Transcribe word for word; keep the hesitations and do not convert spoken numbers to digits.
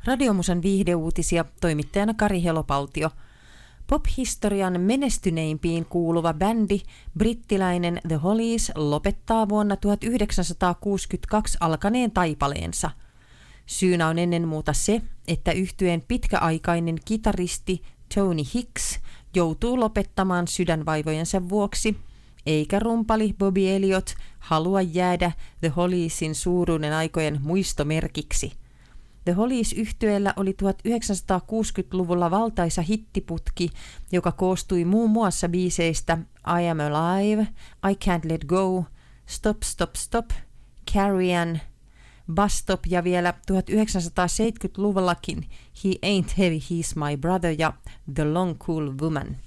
Radiomusan viihdeuutisia, toimittajana Kari Helopaltio. Pop-historian menestyneimpiin kuuluva bändi, brittiläinen The Hollies, lopettaa vuonna tuhatyhdeksänsataakuusikymmentäkaksi alkaneen taipaleensa. Syynä on ennen muuta se, että yhtyeen pitkäaikainen kitaristi Tony Hicks joutuu lopettamaan sydänvaivojensa vuoksi, eikä rumpali Bobby Elliott halua jäädä The Holliesin suuruuden aikojen muistomerkiksi. The Hollies-yhtyeellä oli tuhatyhdeksänsataakuusikymmentäluvulla valtaisa hittiputki, joka koostui muun muassa biiseistä I Am Alive, I Can't Let Go, Stop Stop Stop, Carry On, Bus Stop ja vielä tuhatyhdeksänsataaseitsemänkymmentäluvullakin He Ain't Heavy, He's My Brother ja The Long Cool Woman.